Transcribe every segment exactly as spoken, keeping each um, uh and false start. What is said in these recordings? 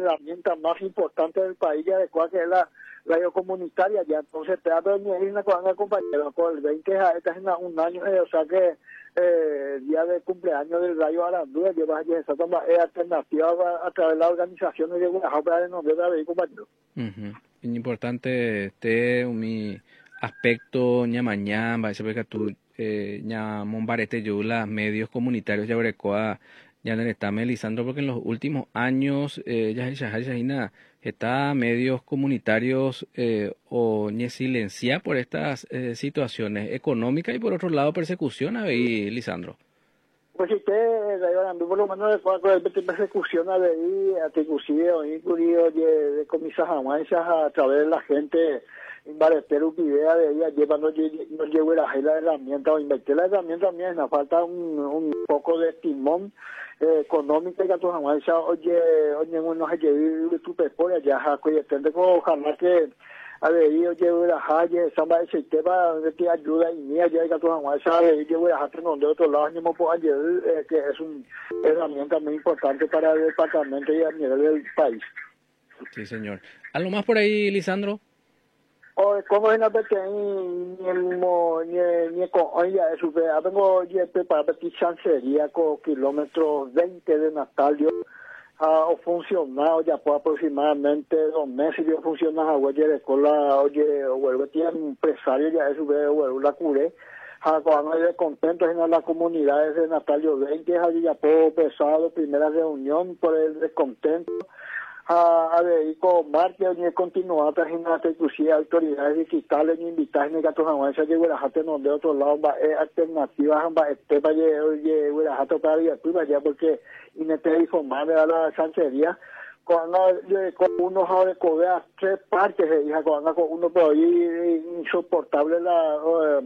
herramienta más importante del país, ya de cual que es la radio comunitaria, ya entonces te hablo de una compañero, con el veinte a esta es una- un año, eh, o sea que eh, día de cumpleaños del Radio Arandú, llevas ya esa toma es alternativa a, a través de las organizaciones de Guadalajara para el nombre de la compañero. Ujú. Importante este mi aspecto ñamañán, va a ser que tú eh, ña mombarete yo las medios comunitarios ya brecoa ya en el estame Lisandro porque en los últimos años eh, ya ya ya ya está medios comunitarios eh, o ñe silencia por estas eh, situaciones económicas y por otro lado persecución ahí Lisandro. Pues si usted, Radio Arandú, por lo menos de cuatro de persecución a de a Tecucío, y Curío, de comisas a través de la gente, en Baretero, idea de ella, llevando, no llevo la herramienta o invertir la herramienta también, nos falta un, un poco de timón eh, económico y que tu jamás, oye, oye, no se lleve tu peporia, ya, oye, tende como ojalá que a ver, yo llevo la calle, samba ese tema de ayuda y mía, ya que tú jamás sabes, yo voy a dejar de otro lado, no me puedo añadir, que es una herramienta muy importante para el departamento y a nivel del país. Sí, señor. ¿Algo más por ahí, Lisandro? O como es una vez que ni el mismo, ni ni con oye, eso que vengo yo para pedir chancería con kilómetros veinte de Natalio. Ha funcionado ya por aproximadamente dos meses yo funciona a huella de escuela, oye, vuelve tiene empresario ya eso ve vuelve la curé. Ha cuando de contentos en las comunidades de Natalio veinte, ha ya por pesado primera reunión por el descontento. A ver, con Marte, ni continuar trayendo inclusive autoridades digitales ni invitar ni gatos avanza que hubiera jate no de otro lado va alternativas va este para oye hubiera jato para día pues vaya porque y no te informar a la chancería cuando con uno de cobrar tres partes hija cuando con uno por ahí insoportable la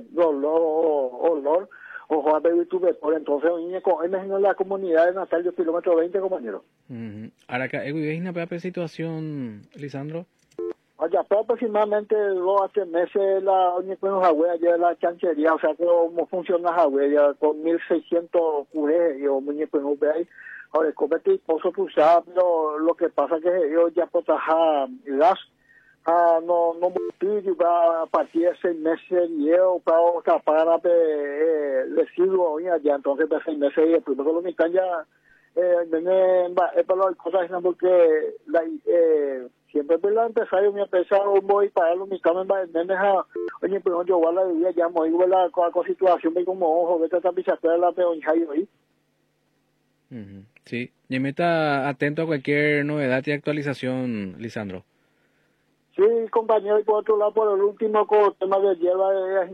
dolor olor o Juan Pedro tuve por entonces en la comunidad de Natalio kilómetro veinte compañero. Uh-huh. Ahora acá, ¿hay una peor situación, Lisandro? Ya fue aproximadamente dos a tres meses la Jagüey, ya la chancería, o sea, que cómo funciona Jagüey, ya con mil seiscientos curés, yo muñeco no ve ahí. Ahora, como este esposo pulsado, pero lo que pasa es que yo ya protaja gas, ah, no, no multiplico, a partir de seis meses, y yo, para pagar el residuo, ya, entonces, de seis meses, y el primero lo mitad ya, eh, viene, es para las cosas, porque la, eh, siempre pues la empresario me ha pensado voy para los mis camas me deja oye pues yo voy a la vida ya me voy a la con situación me como ojo vete a pisar la peón ahí uh-huh. Sí, y meta atento a cualquier novedad y actualización, Lisandro. Sí, compañero, y por otro lado, por el último con el tema de hierba de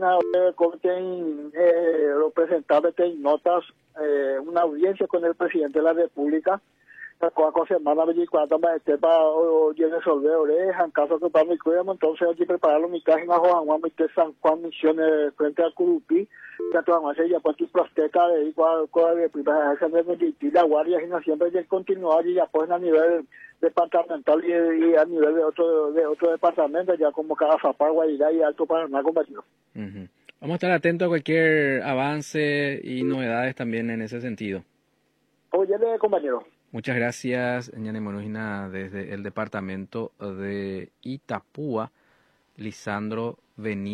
eh, lo presentaba en notas eh, una audiencia con el presidente de la República la cosa semana veinticuatro para este para oye resolver oreja en caso que para mi cuidado entonces hay que prepararlo mi casa en la Juan Juan de San Juan Misiones frente al Curupí que toda más ella pues tu prosteca de igual cual de primera esa de la guardia y siempre de continuar y ya pues a nivel departamental y, y a nivel de otro de otro departamento ya como cada Zapar, Guairá y Alto Paraná compañero. Uh-huh. Vamos a estar atentos a cualquier avance y novedades también en ese sentido. Oye, compañero. Muchas gracias, Ñane Monujina, desde el departamento de Itapúa, Lisandro Benítez.